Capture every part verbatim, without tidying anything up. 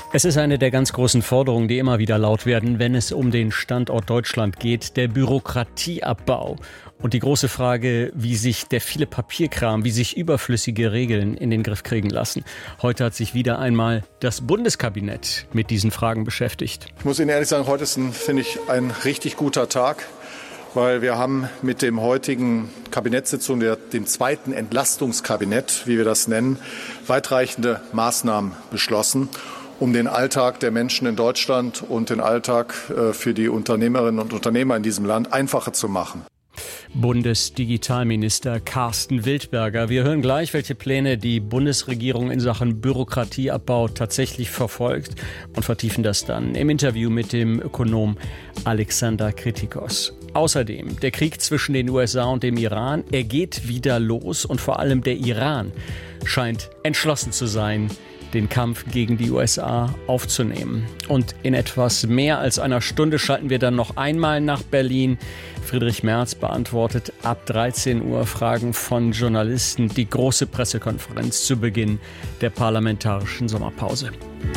Es ist eine der ganz großen Forderungen, die immer wieder laut werden, wenn es um den Standort Deutschland geht, der Bürokratieabbau. Und die große Frage, wie sich der viele Papierkram, wie sich überflüssige Regeln in den Griff kriegen lassen. Heute hat sich wieder einmal das Bundeskabinett mit diesen Fragen beschäftigt. Ich muss Ihnen ehrlich sagen, heute ist, ein, finde ich, ein richtig guter Tag, weil wir haben mit dem heutigen Kabinettssitzung, der, dem zweiten Entlastungskabinett, wie wir das nennen, weitreichende Maßnahmen beschlossen, um den Alltag der Menschen in Deutschland und den Alltag äh, für die Unternehmerinnen und Unternehmer in diesem Land einfacher zu machen. Bundesdigitalminister Carsten Wildberger. Wir hören gleich, welche Pläne die Bundesregierung in Sachen Bürokratieabbau tatsächlich verfolgt und vertiefen das dann im Interview mit dem Ökonom Alexander Kritikos. Außerdem der Krieg zwischen den U S A und dem Iran. Er geht wieder los und vor allem der Iran scheint entschlossen zu sein, den Kampf gegen die U S A aufzunehmen. Und in etwas mehr als einer Stunde schalten wir dann noch einmal nach Berlin. Friedrich Merz beantwortet ab dreizehn Uhr Fragen von Journalisten. Die große Pressekonferenz zu Beginn der parlamentarischen Sommerpause.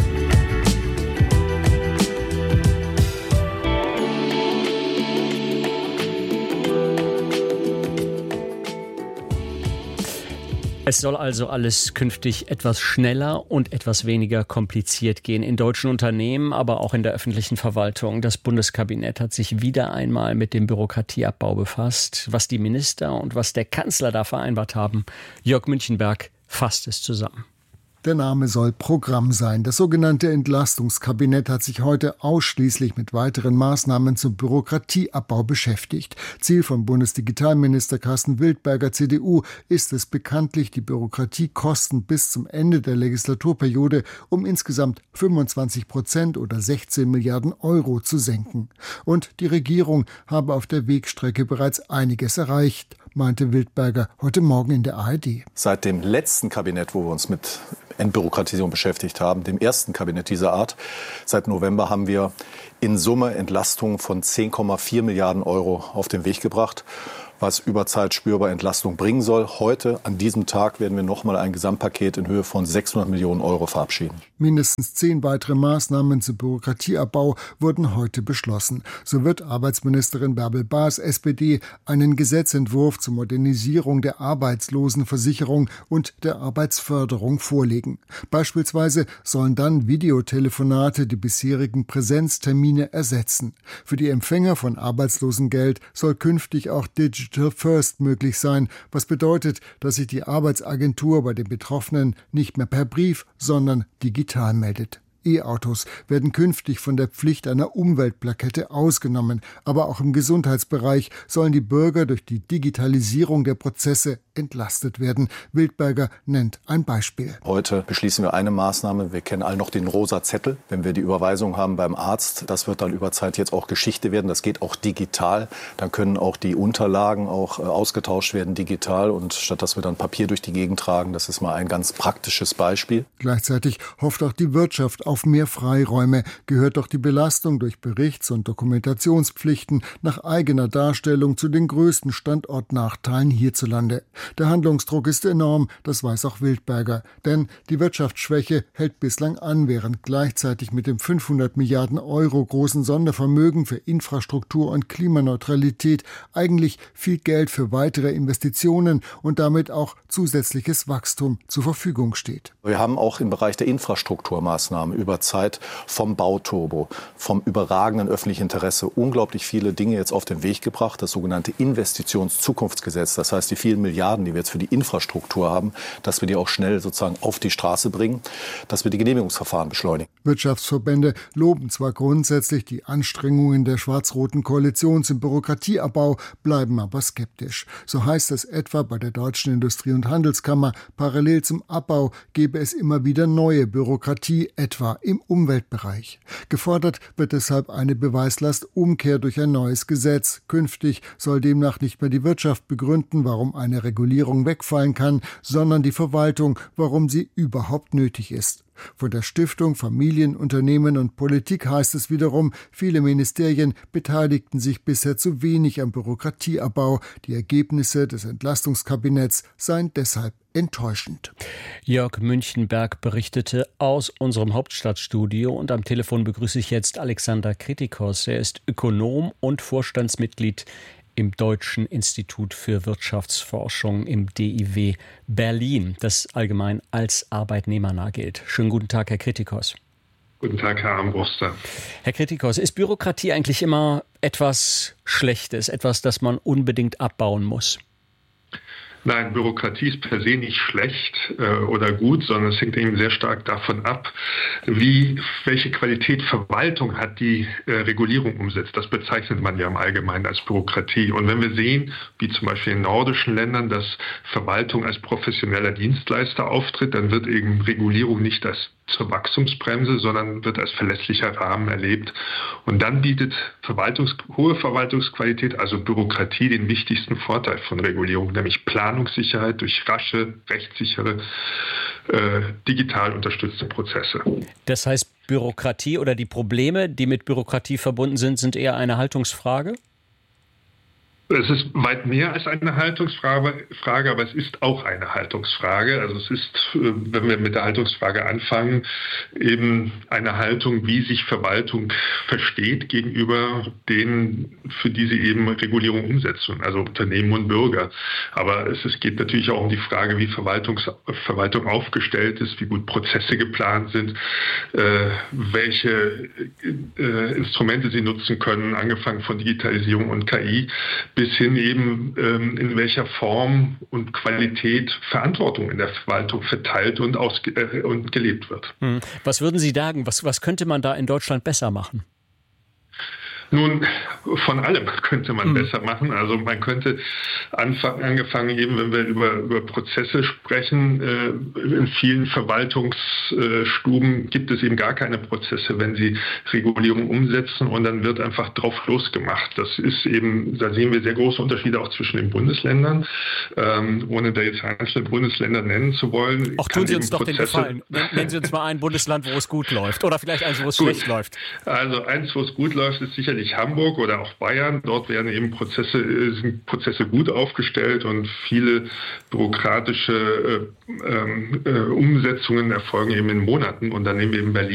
Es soll also alles künftig etwas schneller und etwas weniger kompliziert gehen in deutschen Unternehmen, aber auch in der öffentlichen Verwaltung. Das Bundeskabinett hat sich wieder einmal mit dem Bürokratieabbau befasst. Was die Minister und was der Kanzler da vereinbart haben, Jörg Münchenberg fasst es zusammen. Der Name soll Programm sein. Das sogenannte Entlastungskabinett hat sich heute ausschließlich mit weiteren Maßnahmen zum Bürokratieabbau beschäftigt. Ziel von Bundesdigitalminister Carsten Wildberger, C D U, ist es bekanntlich, die Bürokratiekosten bis zum Ende der Legislaturperiode um insgesamt fünfundzwanzig Prozent oder sechzehn Milliarden Euro zu senken. Und die Regierung habe auf der Wegstrecke bereits einiges erreicht, meinte Wildberger heute Morgen in der A R D. Seit dem letzten Kabinett, wo wir uns mit Entbürokratisierung beschäftigt haben, dem ersten Kabinett dieser Art, seit November haben wir in Summe Entlastungen von zehn Komma vier Milliarden Euro auf den Weg gebracht, was über Zeit spürbar Entlastung bringen soll. Heute, an diesem Tag, werden wir nochmal ein Gesamtpaket in Höhe von sechshundert Millionen Euro verabschieden. Mindestens zehn weitere Maßnahmen zum Bürokratieabbau wurden heute beschlossen. So wird Arbeitsministerin Bärbel Baas, S P D, einen Gesetzentwurf zur Modernisierung der Arbeitslosenversicherung und der Arbeitsförderung vorlegen. Beispielsweise sollen dann Videotelefonate die bisherigen Präsenztermine ersetzen. Für die Empfänger von Arbeitslosengeld soll künftig auch Digital First möglich sein, was bedeutet, dass sich die Arbeitsagentur bei den Betroffenen nicht mehr per Brief, sondern digital meldet. E-Autos werden künftig von der Pflicht einer Umweltplakette ausgenommen. Aber auch im Gesundheitsbereich sollen die Bürger durch die Digitalisierung der Prozesse entlastet werden. Wildberger nennt ein Beispiel. Heute beschließen wir eine Maßnahme. Wir kennen alle noch den rosa Zettel. Wenn wir die Überweisung haben beim Arzt, das wird dann über Zeit jetzt auch Geschichte werden. Das geht auch digital. Dann können auch die Unterlagen auch äh, ausgetauscht werden digital. Und statt dass wir dann Papier durch die Gegend tragen, das ist mal ein ganz praktisches Beispiel. Gleichzeitig hofft auch die Wirtschaft auf mehr Freiräume, gehört doch die Belastung durch Berichts- und Dokumentationspflichten nach eigener Darstellung zu den größten Standortnachteilen hierzulande. Der Handlungsdruck ist enorm, das weiß auch Wildberger. Denn die Wirtschaftsschwäche hält bislang an, während gleichzeitig mit dem fünfhundert Milliarden Euro großen Sondervermögen für Infrastruktur und Klimaneutralität eigentlich viel Geld für weitere Investitionen und damit auch zusätzliches Wachstum zur Verfügung steht. Wir haben auch im Bereich der Infrastrukturmaßnahmen über Zeit vom Bauturbo, vom überragenden öffentlichen Interesse unglaublich viele Dinge jetzt auf den Weg gebracht. Das sogenannte Investitionszukunftsgesetz, das heißt die vielen Milliarden, die wir jetzt für die Infrastruktur haben, dass wir die auch schnell sozusagen auf die Straße bringen, dass wir die Genehmigungsverfahren beschleunigen. Wirtschaftsverbände loben zwar grundsätzlich die Anstrengungen der schwarz-roten Koalition zum Bürokratieabbau, bleiben aber skeptisch. So heißt es etwa bei der Deutschen Industrie- und Handelskammer, parallel zum Abbau gebe es immer wieder neue Bürokratie, etwa im Umweltbereich. Gefordert wird deshalb eine Beweislastumkehr durch ein neues Gesetz. Künftig soll demnach nicht mehr die Wirtschaft begründen, warum eine Regulierung wegfallen kann, sondern die Verwaltung, warum sie überhaupt nötig ist. Von der Stiftung Familien, Unternehmen und Politik heißt es wiederum, viele Ministerien beteiligten sich bisher zu wenig am Bürokratieabbau. Die Ergebnisse des Entlastungskabinetts seien deshalb enttäuschend. Jörg Münchenberg berichtete aus unserem Hauptstadtstudio und am Telefon begrüße ich jetzt Alexander Kritikos. Er ist Ökonom und Vorstandsmitglied im Deutschen Institut für Wirtschaftsforschung im D I W Berlin, das allgemein als arbeitnehmernah gilt. Schönen guten Tag, Herr Kritikos. Guten Tag, Herr Armbruster. Herr Kritikos, ist Bürokratie eigentlich immer etwas Schlechtes, etwas, das man unbedingt abbauen muss? Nein, Bürokratie ist per se nicht schlecht äh, oder gut, sondern es hängt eben sehr stark davon ab, wie, welche Qualität Verwaltung hat, die äh, Regulierung umsetzt. Das bezeichnet man ja im Allgemeinen als Bürokratie. Und wenn wir sehen, wie zum Beispiel in nordischen Ländern, dass Verwaltung als professioneller Dienstleister auftritt, dann wird eben Regulierung nicht als zur Wachstumsbremse, sondern wird als verlässlicher Rahmen erlebt. Und dann bietet Verwaltungs- hohe Verwaltungsqualität, also Bürokratie, den wichtigsten Vorteil von Regulierung, nämlich Planungssicherheit durch rasche, rechtssichere, äh, digital unterstützte Prozesse. Das heißt, Bürokratie oder die Probleme, die mit Bürokratie verbunden sind, sind eher eine Haltungsfrage? Es ist weit mehr als eine Haltungsfrage, Frage, aber es ist auch eine Haltungsfrage. Also es ist, wenn wir mit der Haltungsfrage anfangen, eben eine Haltung, wie sich Verwaltung versteht gegenüber denen, für die sie eben Regulierung umsetzen, also Unternehmen und Bürger. Aber es, es geht natürlich auch um die Frage, wie Verwaltungs, Verwaltung aufgestellt ist, wie gut Prozesse geplant sind, äh, welche äh, Instrumente sie nutzen können, angefangen von Digitalisierung und K I, bis hin eben, ähm, in welcher Form und Qualität Verantwortung in der Verwaltung verteilt und, ausge- äh, und gelebt wird. Was würden Sie sagen, was, was könnte man da in Deutschland besser machen? Nun, von allem könnte man mhm. besser machen. Also man könnte anfangen, angefangen eben, wenn wir über, über Prozesse sprechen, äh, in vielen Verwaltungsstuben gibt es eben gar keine Prozesse, wenn sie Regulierung umsetzen, und dann wird einfach drauf losgemacht. Das ist eben, da sehen wir sehr große Unterschiede auch zwischen den Bundesländern, ähm, ohne da jetzt einzelne Bundesländer nennen zu wollen. Auch tun Sie uns doch Prozesse den Gefallen. Nennen Sie uns mal ein Bundesland, wo es gut läuft, oder vielleicht eins, wo es gut. schlecht läuft. Also eins, wo es gut läuft, ist sicherlich Hamburg oder auch Bayern. Dort werden eben Prozesse, sind Prozesse gut aufgestellt und viele bürokratische äh, äh, Umsetzungen erfolgen eben in Monaten. Und dann nehmen wir eben Berlin